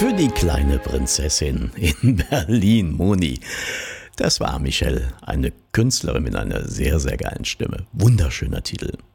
Für die kleine Prinzessin in Berlin, Moni. Das war Michelle, eine Künstlerin mit einer sehr, sehr geilen Stimme. Wunderschöner Titel.